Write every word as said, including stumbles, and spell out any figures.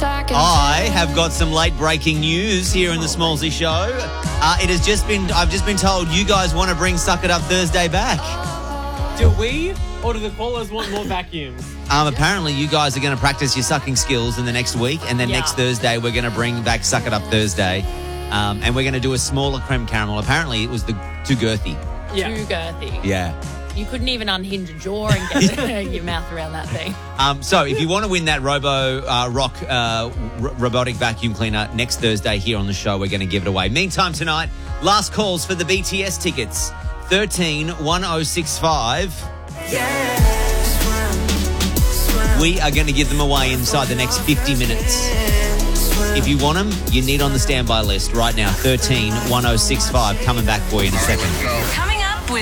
I have got some late breaking news here in the Smallsy Show. Uh, it has just been, I've just been told you guys want to bring Suck It Up Thursday back. Do we, or do the callers want more vacuums? Um, apparently you guys are going to practice your sucking skills in the next week, and then Yeah. next Thursday we're going to bring back Suck It Up Thursday, um, and we're going to do a smaller creme caramel. Apparently it was the too girthy. Yeah. Too girthy. Yeah. You couldn't even unhinge a jaw and get your mouth around that thing. Um, so if you want to win that Robo uh, Rock uh, r- robotic vacuum cleaner next Thursday here on the show, we're going to give it away. Meantime tonight, last calls for the B T S tickets. thirteen one oh six five. We are going to give them away inside the next fifty minutes. If you want them, you need on the standby list right now. thirteen one oh six five. Coming back for you in a second. Coming